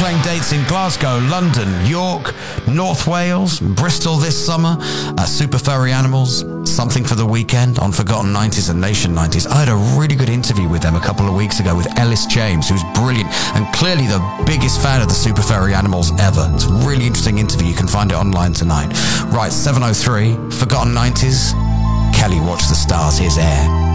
playing dates in Glasgow, London, York, North Wales, Bristol this summer, Super Furry Animals, Something for the Weekend on Forgotten 90s and Nation 90s. I had a really good interview with them a couple of weeks ago with Ellis James, who's brilliant and clearly the biggest fan of the Super Furry Animals ever. It's a really interesting interview. You can find it online tonight. Right, 7:03, Forgotten 90s. Kelly, Watch the Stars. Here's Air.